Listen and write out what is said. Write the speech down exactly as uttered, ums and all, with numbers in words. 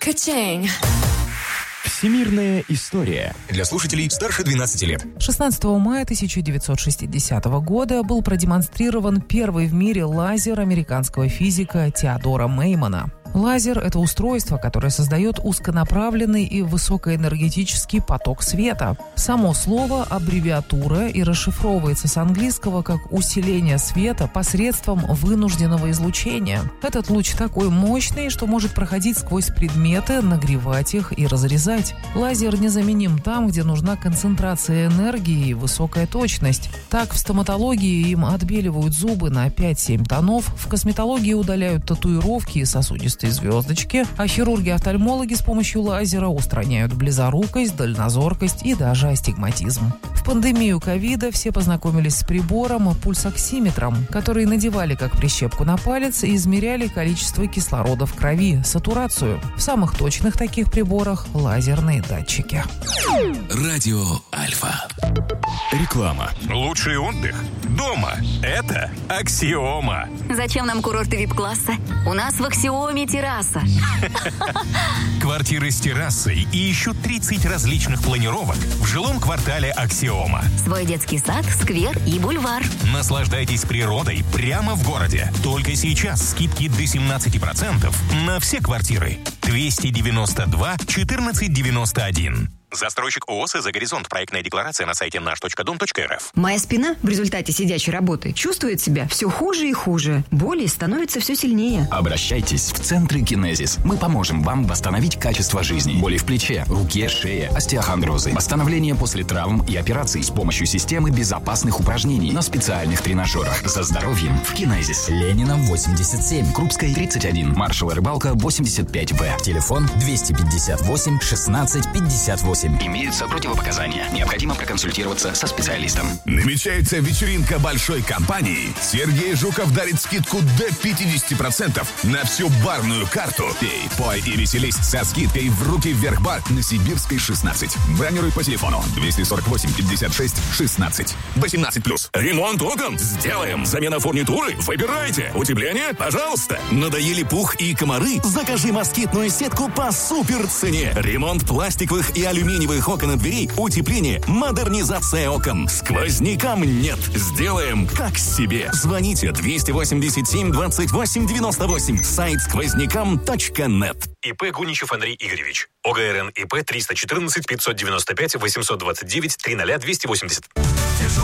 Ka-ching. Всемирная история. Для слушателей старше двенадцати лет. шестнадцатого мая тысяча девятьсот шестидесятого года был продемонстрирован первый в мире лазер американского физика Теодора Меймана. Лазер – это устройство, которое создает узконаправленный и высокоэнергетический поток света. Само слово – аббревиатура и расшифровывается с английского как «усиление света посредством вынужденного излучения». Этот луч такой мощный, что может проходить сквозь предметы, нагревать их и разрезать. Лазер незаменим там, где нужна концентрация энергии и высокая точность. Так, в стоматологии им отбеливают зубы на пять-семь тонов, в косметологии удаляют татуировки и сосудистые звездочки, а хирурги-офтальмологи с помощью лазера устраняют близорукость, дальнозоркость и даже астигматизм. В пандемию ковида все познакомились с прибором пульсоксиметром, который надевали как прищепку на палец и измеряли количество кислорода в крови, сатурацию. В самых точных таких приборах лазерные датчики. Радио Альфа. Реклама. Лучший отдых дома. Это Аксиома. Зачем нам курорты вип-класса? У нас в Аксиоме терраса. Квартиры с террасой и еще тридцать различных планировок в жилом квартале Аксиома. Свой детский сад, сквер и бульвар. Наслаждайтесь природой прямо в городе. Только сейчас скидки до семнадцати процентов на все квартиры. двести девяносто два четырнадцать девяносто один. Застройщик ООО «За горизонт». Проектная декларация на сайте наш точка дом точка эр эф. Моя спина в результате сидячей работы чувствует себя все хуже и хуже. Боли становятся все сильнее. Обращайтесь в центры Кинезис. Мы поможем вам восстановить качество жизни. Боли в плече, руке, шее, остеохондрозы. Восстановление после травм и операций с помощью системы безопасных упражнений на специальных тренажерах. За здоровьем в Кинезис. Ленина восемьдесят семь. Крупская тридцать один. Маршала Рыбалка восемьдесят пять вэ. Телефон двести пятьдесят восемь шестнадцать пятьдесят восемь. Имеются противопоказания. Необходимо проконсультироваться со специалистом. Намечается вечеринка большой компании. Сергей Жуков дарит скидку до пятьдесят процентов на всю барную карту. Пей, пой и веселись со скидкой в руки вверх бар на Сибирской шестнадцать. Бронируй по телефону двести сорок восемь пятьдесят шесть шестнадцать. восемнадцать плюс. Ремонт окон? Сделаем. Замена фурнитуры? Выбирайте. Утепление? Пожалуйста. Надоели пух и комары? Закажи москитную сетку по супер цене. Ремонт пластиковых и алюминиевых окон и дверей, утепление, модернизация окон. Сквознякам нет. Сделаем как себе. Звоните двести восемьдесят семь двадцать восемь девяносто восемь. Сайт сквознякам точка нет. ИП Гуничев Андрей Игоревич. ОГРН ИП триста четырнадцать пятьсот девяносто пять восемьсот двадцать девять триста двести восемьдесят.